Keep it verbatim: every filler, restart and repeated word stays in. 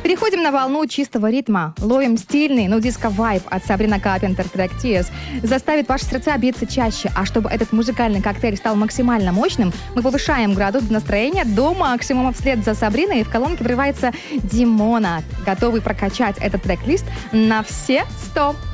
Переходим на волну чистого ритма. Ловим стильный, но диско-вайб от Сабрина Карпентер трек Tears. Заставит ваши сердца биться чаще. А чтобы этот музыкальный коктейль стал максимально мощным, мы повышаем градус настроения до максимума. Вслед за Сабриной в колонке врывается Димона, готовый прокачать этот трек-лист на все сто.